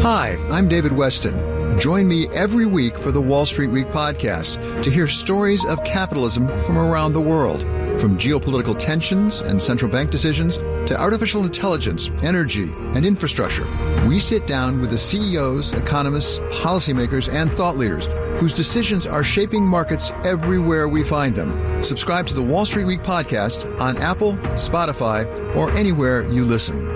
Hi, I'm David Weston. Join me every week for the Wall Street Week podcast to hear stories of capitalism from around the world. From geopolitical tensions and central bank decisions to artificial intelligence, energy, and infrastructure, we sit down with the CEOs, economists, policymakers, and thought leaders whose decisions are shaping markets everywhere we find them. Subscribe to the Wall Street Week podcast on Apple, Spotify, or anywhere you listen.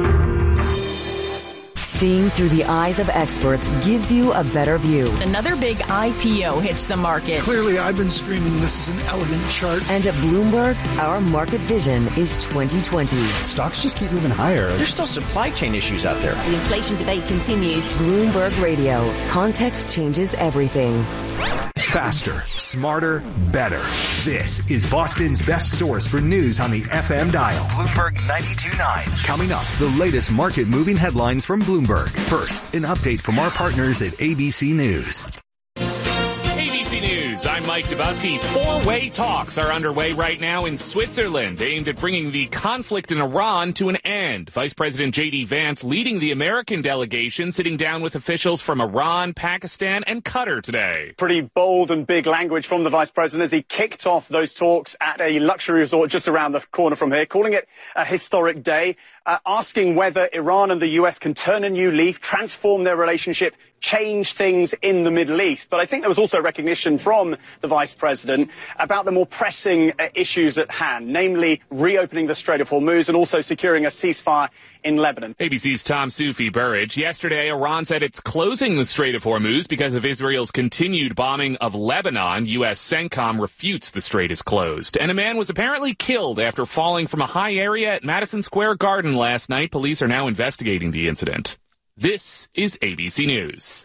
Seeing through the eyes of experts gives you a better view. Another big IPO hits the market. Clearly, I've been screaming this is an elegant chart. And at Bloomberg, our market vision is 2020. Stocks just keep moving higher. There's still supply chain issues out there. The inflation debate continues. Bloomberg Radio. Context changes everything. Faster, smarter, better. This is Boston's best source for news on the FM dial. Bloomberg 92.9. Coming up, the latest market-moving headlines from Bloomberg. First, an update from our partners at ABC News. ABC News, I'm Mike Dubusky. Four-way talks are underway right now in Switzerland, aimed at bringing the conflict in Iran to an end. Vice President J.D. Vance leading the American delegation, sitting down with officials from Iran, Pakistan, and Qatar today. Pretty bold and big language from the Vice President as he kicked off those talks at a luxury resort just around the corner from here, calling it a historic day, asking whether Iran and the U.S. can turn a new leaf, transform their relationship, change things in the Middle East. But I think there was also recognition from the Vice President about the more pressing issues at hand, namely reopening the Strait of Hormuz and also securing a ceasefire in Lebanon. ABC's Tom Soufi Burridge. Yesterday, Iran said it's closing the Strait of Hormuz because of Israel's continued bombing of Lebanon. U.S. CENTCOM refutes the strait is closed. And a man was apparently killed after falling from a high area at Madison Square Garden last night. Police are now investigating the incident. This is ABC News.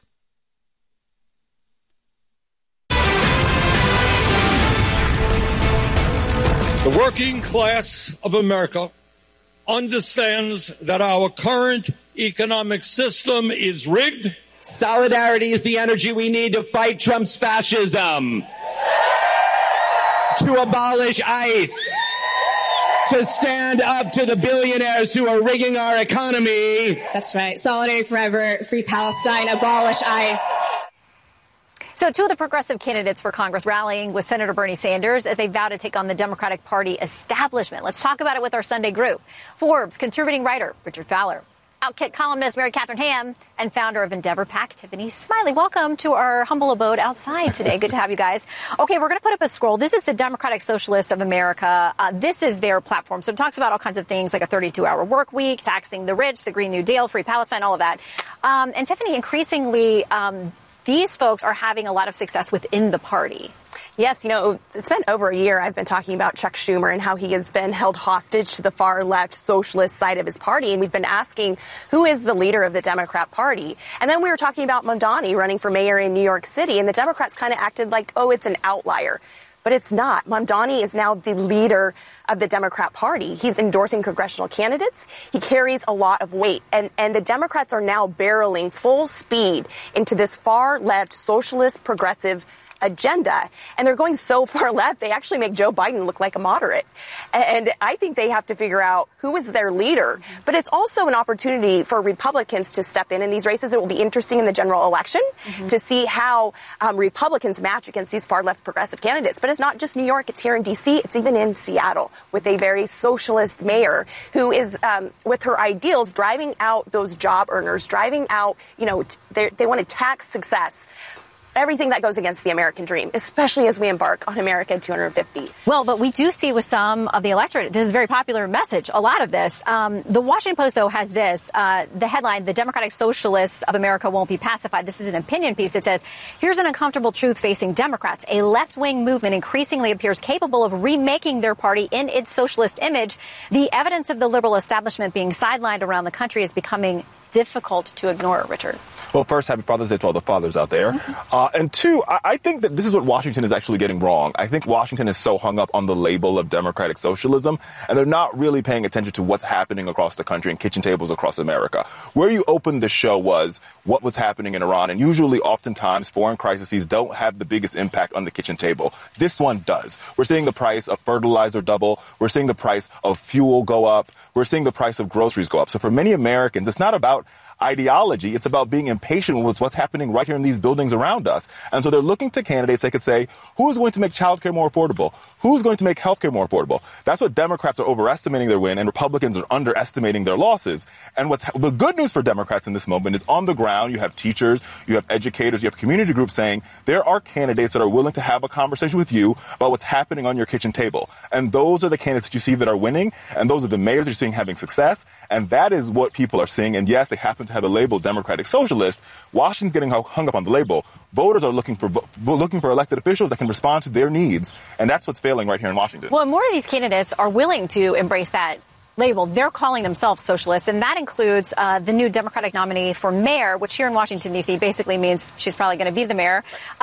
The working class of America understands that our current economic system is rigged. Solidarity is the energy we need to fight Trump's fascism, to abolish ICE, to stand up to the billionaires who are rigging our economy. That's right. Solidarity forever, free Palestine, abolish ICE. So two of the progressive candidates for Congress rallying with Senator Bernie Sanders as they vow to take on the Democratic Party establishment. Let's talk about it with our Sunday group. Forbes contributing writer Richard Fowler, Outkick columnist Mary Catherine Ham, and founder of Endeavor PAC, Tiffany Smiley. Welcome to our humble abode outside today. Good to have you guys. Okay, we're going to put up a scroll. This is the Democratic Socialists of America. This is their platform. So it talks about all kinds of things like a 32-hour work week, taxing the rich, the Green New Deal, free Palestine, all of that. And Tiffany, increasingly, these folks are having a lot of success within the party. Yes, you know, it's been over a year I've been talking about Chuck Schumer and how he has been held hostage to the far left socialist side of his party. And we've been asking who is the leader of the Democrat Party. And then we were talking about Mamdani running for mayor in New York City. And the Democrats kind of acted like, oh, it's an outlier. But it's not. Mamdani is now the leader of the Democrat Party. He's endorsing congressional candidates. He carries a lot of weight. And the Democrats are now barreling full speed into this far left socialist progressive agenda. And they're going so far left, they actually make Joe Biden look like a moderate. And I think they have to figure out who is their leader. But it's also an opportunity for Republicans to step in these races. It will be interesting in the general election to see how Republicans match against these far left progressive candidates. But it's not just New York. It's here in D.C. It's even in Seattle with a very socialist mayor who is, with her ideals, driving out those job earners, driving out, you know, they want to tax success. Everything that goes against the American dream, especially as we embark on America 250. Well, but we do see with some of the electorate, this is a very popular message, a lot of this. The Washington Post, though, has this, the headline, "The Democratic Socialists of America Won't Be Pacified." This is an opinion piece. It says, here's an uncomfortable truth facing Democrats. A left-wing movement increasingly appears capable of remaking their party in its socialist image. The evidence of the liberal establishment being sidelined around the country is becoming difficult to ignore, Richard. Well, first, happy Father's Day to all the fathers out there. And two, I think that this is what Washington is actually getting wrong. I think Washington is so hung up on the label of democratic socialism, and they're not really paying attention to what's happening across the country and kitchen tables across America. Where you opened the show was what was happening in Iran, and usually, oftentimes, foreign crises don't have the biggest impact on the kitchen table. This one does. We're seeing the price of fertilizer double. We're seeing the price of fuel go up. we're seeing the price of groceries go up. So for many Americans, it's not about ideology. It's about being impatient with what's happening right here in these buildings around us. And so they're looking to candidates they could say, who's going to make childcare more affordable? Who's going to make healthcare more affordable? That's what Democrats are overestimating their win, and Republicans are underestimating their losses. And the good news for Democrats in this moment is on the ground, you have teachers, you have educators, you have community groups saying there are candidates that are willing to have a conversation with you about what's happening on your kitchen table. And those are the candidates that you see that are winning, and those are the mayors that you're seeing having success. And that is what people are seeing. And yes, they happen to have the label Democratic Socialist. Washington's getting hung up on the label. Voters are looking for elected officials that can respond to their needs, and that's what's failing right here in Washington. Well, more of these candidates are willing to embrace that label. They're calling themselves socialists, and that includes the new Democratic nominee for mayor, which here in Washington, D.C. basically means she's probably going to be the mayor,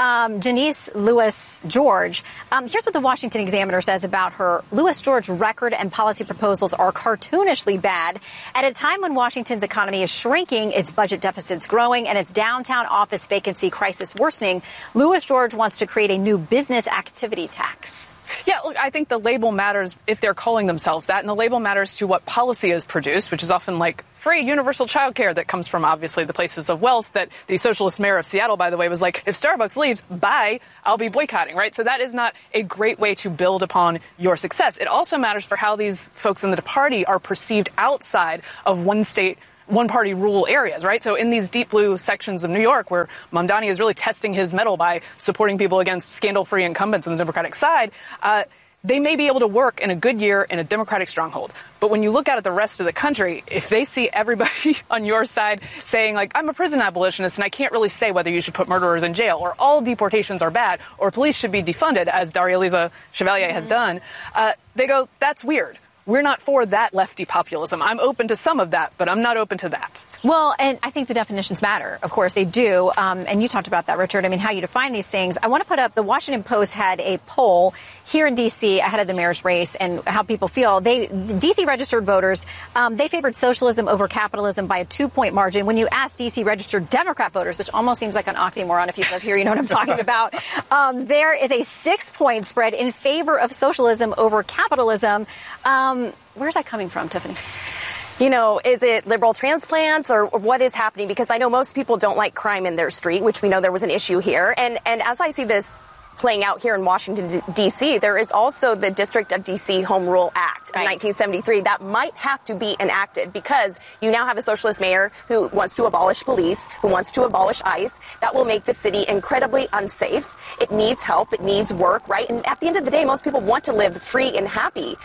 Janice Lewis-George. Here's what the Washington Examiner says about her. Lewis-George record and policy proposals are cartoonishly bad. At a time when Washington's economy is shrinking, its budget deficit's growing, and its downtown office vacancy crisis worsening, Lewis-George wants to create a new business activity tax. Yeah, look, I think the label matters if they're calling themselves that, and the label matters to what policy is produced, which is often like free universal childcare that comes from, obviously, the places of wealth that the socialist mayor of Seattle, by the way, was like, if Starbucks leaves, bye, I'll be boycotting, right? So that is not a great way to build upon your success. It also matters for how these folks in the party are perceived outside of one-party rule areas, right? So in these deep blue sections of New York where Mamdani is really testing his mettle by supporting people against scandal-free incumbents on the Democratic side, they may be able to work in a good year in a Democratic stronghold. But when you look out at the rest of the country, if they see everybody on your side saying, like, I'm a prison abolitionist and I can't really say whether you should put murderers in jail, or all deportations are bad, or police should be defunded, as Daria-Liza Chevalier has done, they go, that's weird. We're not for that lefty populism. I'm open to some of that, but I'm not open to that. Well, and I think the definitions matter. Of course, they do. And you talked about that, Richard. I mean, how you define these things. I want to put up, the Washington Post had a poll here in D.C. ahead of the mayor's race and how people feel. D.C. registered voters, they favored socialism over capitalism by a 2-point margin. When you ask D.C. registered Democrat voters, which almost seems like an oxymoron if you live here, you know what I'm talking about, there is a 6-point spread in favor of socialism over capitalism. Where's that coming from, Tiffany? You know, is it liberal transplants or what is happening? Because I know most people don't like crime in their street, which we know there was an issue here. And as I see this playing out here in Washington, D.C., there is also the District of D.C. Home Rule Act of 1973 that might have to be enacted because you now have a socialist mayor who wants to abolish police, who wants to abolish ICE. That will make the city incredibly unsafe. It needs help. It needs work, right? And at the end of the day, most people want to live free and happy.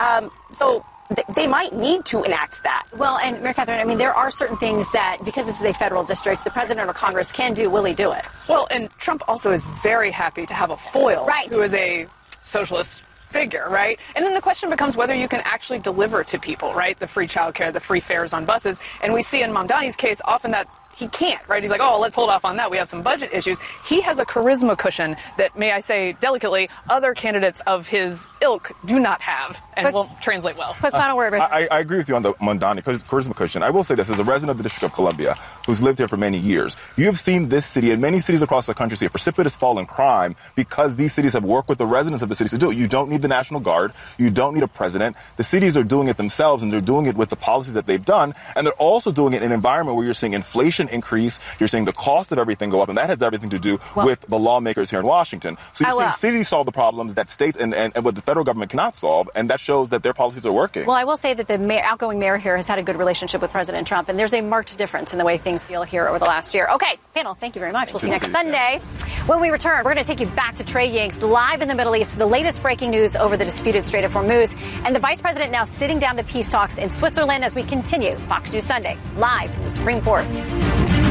So they might need to enact that. Well, and Mary Catherine, I mean, there are certain things that, because this is a federal district, the president or Congress can do, will he do it? Well, and Trump also is very happy to have a foil who is a socialist figure, right? And then the question becomes whether you can actually deliver to people, right? The free childcare, the free fares on buses. And we see in Mamdani's case often that he can't, right? He's like, oh, let's hold off on that. We have some budget issues. He has a charisma cushion that, may I say delicately, other candidates of his ilk do not have and won't translate well. Quick final word, Richard. I agree with you on the Mamdani charisma cushion. I will say this, as a resident of the District of Columbia, who's lived here for many years, you have seen this city and many cities across the country see a precipitous fall in crime because these cities have worked with the residents of the cities to do it. You don't need the National Guard. You don't need a president. The cities are doing it themselves, and they're doing it with the policies that they've done. And they're also doing it in an environment where you're seeing inflation increase, you're seeing the cost of everything go up, and that has everything to do with the lawmakers here in Washington. So you're seeing cities solve the problems that states and what the federal government cannot solve, and that shows that their policies are working. Well, I will say that the outgoing mayor here has had a good relationship with President Trump, and there's a marked difference in the way things feel here over the last year. Okay, panel, thank you very much. We'll see you next Sunday. When we return, we're going to take you back to Trey Yingst, live in the Middle East, for the latest breaking news over the disputed Strait of Hormuz, and the vice president now sitting down to peace talks in Switzerland as we continue Fox News Sunday, live from the Supreme Court.